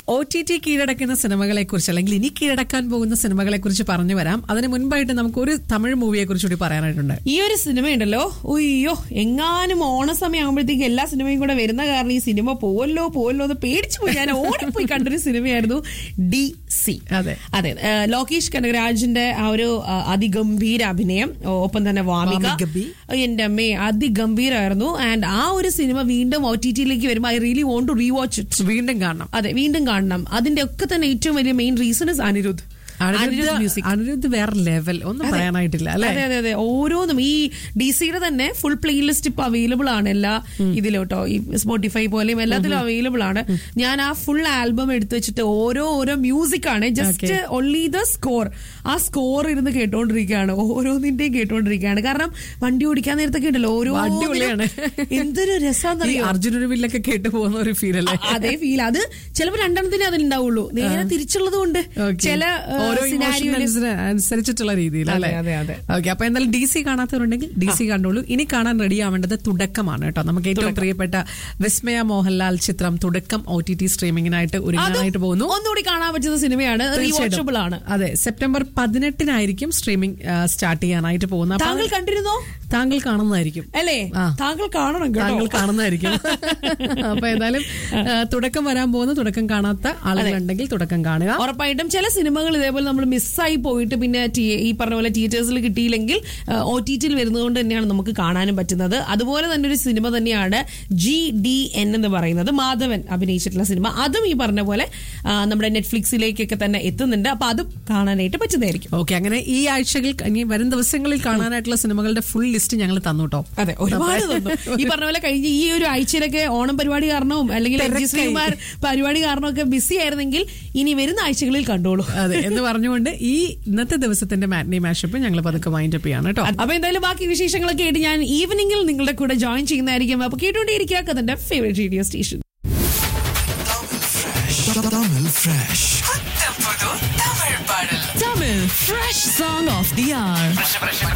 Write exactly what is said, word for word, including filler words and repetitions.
O T T കീഴടക്കുന്ന സിനിമകളെ കുറിച്ച് അല്ലെങ്കിൽ ഇനി കീഴടക്കാൻ പോകുന്ന സിനിമകളെ കുറിച്ച് പറഞ്ഞു വരാം. അതിന് മുൻപായിട്ട് നമുക്ക് ഒരു തമിഴ് മൂവിയെ കുറിച്ച് കൂടി പറയാനായിട്ടുണ്ട്. ഈ ഒരു സിനിമയുണ്ടല്ലോ, ഉയ്യോ, എങ്ങാനും ഓണസമയം ആകുമ്പോഴത്തേക്ക് എല്ലാ സിനിമയും കൂടെ വരുന്ന കാരണം ഈ സിനിമ പോവല്ലോ പോവല്ലോ എന്ന് പേടിച്ചു പോയി. ഞാൻ ഓടിപ്പോയി കണ്ടൊരു സിനിമയായിരുന്നു ഡി സി. അതെ അതെ ലോകേഷ് കനകരാജിന്റെ ആ ഒരു അതിഗംഭീര അഭിനയം, ഒപ്പം തന്നെ വാമിക, എന്റെ അമ്മേ അതിഗംഭീരമായിരുന്നു. ആൻഡ് ആ ഒരു സിനിമ വീണ്ടും ഒ ടി ടിയിലേക്ക് വരുമ്പോൾ I really want to rewatch it. വീണ്ടും കാണണം. അതെ, വീണ്ടും കാണണം. അതിന്റെ ഒക്കെ തന്നെ ഏറ്റവും വലിയ main reason is Anirudh. Anirudh വേറെ ലെവൽ, ഒന്നും പറയാനായിട്ടില്ല അല്ലെ? അതെ അതെ അതെ ഓരോന്നും ഈ ഡി സിയുടെ തന്നെ ഫുൾ പ്ലേലിസ്റ്റ് ഇപ്പൊ അവൈലബിൾ ആണ് എല്ലാ ഇതിലും കേട്ടോ. ഈ സ്പോട്ടിഫൈ പോലെയും എല്ലാത്തിലും അവൈലബിൾ ആണ്. ഞാൻ ആ ഫുൾ ആൽബം എടുത്തു വെച്ചിട്ട് ഓരോ ഓരോ മ്യൂസിക് ആണ്, ജസ്റ്റ് ഓൺലി ദ സ്കോർ. ആ സ്കോർ ഇരുന്ന് കേട്ടോണ്ടിരിക്കുകയാണ്, ഓരോന്നിന്റെയും കേട്ടോണ്ടിരിക്കുകയാണ്. കാരണം വണ്ടി ഓടിക്കാൻ നേരത്തൊക്കെ ഉണ്ടല്ലോ ഓരോ എന്തൊരു രസമാണെന്നറിയാം. അർജുനൊക്കെ കേട്ടു പോകുന്ന ഒരു ഫീൽ അല്ലേ? അതേ ഫീൽ. അത് ചിലപ്പോൾ രണ്ടെണ്ണത്തിനേ അതിലുണ്ടാവുള്ളൂ. നേരെ തിരിച്ചുള്ളത് കൊണ്ട് ചില അനുസരിച്ചിട്ടുള്ള രീതിയിൽ അല്ലേ? ഓക്കെ, അപ്പൊ എന്തായാലും ഡി സി കാണാത്തവരുണ്ടെങ്കിൽ ഡി സി കണ്ടോളൂ. ഇനി കാണാൻ റെഡി ആവേണ്ടത് തുടക്കമാണ് കേട്ടോ. നമുക്ക് ഏറ്റവും പ്രിയപ്പെട്ട വിസ്മയ മോഹൻലാൽ ചിത്രം തുടക്കം ഒ ടി ടി സ്ട്രീമിംഗിനായിട്ട് ഒരുങ്ങാനായിട്ട് പോകുന്നു. ഒന്നുകൂടി കാണാൻ പറ്റുന്ന സിനിമയാണ്, റീവാച്ചബിൾ ആണ്. അതെ, സെപ്റ്റംബർ പതിനെട്ടിനായിരിക്കും സ്ട്രീമിംഗ് സ്റ്റാർട്ട് ചെയ്യാനായിട്ട് പോകുന്നത്. താങ്കൾ കണ്ടിരുന്നോ? താങ്കൾ കാണുന്നതായിരിക്കും അല്ലേ? താങ്കൾ കാണണം, താങ്കൾ കാണുന്നതായിരിക്കും. അപ്പൊ എന്തായാലും തുടക്കം വരാൻ പോകുന്ന, തുടക്കം കാണാത്ത ആളുകളുണ്ടെങ്കിൽ തുടക്കം കാണുക. ഉറപ്പായിട്ടും ചില സിനിമകൾ ഇതേപോലെ നമ്മൾ മിസ്സായി പോയിട്ട് പിന്നെ ഈ പറഞ്ഞ പോലെ തിയേറ്റേഴ്സിൽ കിട്ടിയില്ലെങ്കിൽ ഒ ടി ടിയിൽ വരുന്നതുകൊണ്ട് തന്നെയാണ് നമുക്ക് കാണാനും പറ്റുന്നത്. അതുപോലെ തന്നെ ഒരു സിനിമ തന്നെയാണ് ജി ഡി എൻ എന്ന് പറയുന്നത്, മാധവൻ അഭിനയിച്ചിട്ടുള്ള സിനിമ. അതും ഈ പറഞ്ഞ പോലെ നമ്മുടെ നെറ്റ്ഫ്ലിക്സിലേക്കൊക്കെ തന്നെ എത്തുന്നുണ്ട്. അപ്പൊ അതും കാണാനായിട്ട് പറ്റുന്നതായിരിക്കും. ഓക്കെ, അങ്ങനെ ഈ ആഴ്ചകൾ ഇനി വരും ദിവസങ്ങളിൽ കാണാനായിട്ടുള്ള സിനിമകളുടെ ഫുൾ ലിസ്റ്റ് ഞങ്ങൾ തന്നു കേട്ടോ. അതെ, ഒരുപാട് തന്നു. ഈ പറഞ്ഞ പോലെ കഴിഞ്ഞ ഈ ഒരു ആഴ്ചയിലൊക്കെ ഓണം പരിപാടി കാരണവും അല്ലെങ്കിൽ ശ്രീകുമാർ പരിപാടി കാരണവും ഒക്കെ ബിസി ആയിരുന്നെങ്കിൽ ഇനി വരുന്ന ആഴ്ചകളിൽ കണ്ടോളൂ. അതെ എന്ന് പറഞ്ഞുകൊണ്ട് ഈ ഇന്നത്തെ ദിവസത്തിന്റെ മാറ്റ്നി മാഷപ്പ് ഞങ്ങൾ പതുക്കെ വൈൻഡ് അപ്പ് ചെയ്യാണ് കേട്ടോ. അപ്പൊ എന്തായാലും ബാക്കി വിശേഷങ്ങളൊക്കെ ആയിട്ട് ഞാൻ ഈവനിങ്ങിൽ നിങ്ങളുടെ കൂടെ ജോയിൻ ചെയ്യുന്നതായിരിക്കും. അപ്പൊ കേട്ടോണ്ടിരിക്കുക കഥന്റെ favourite radio station Tamil Fresh Song of the Hour.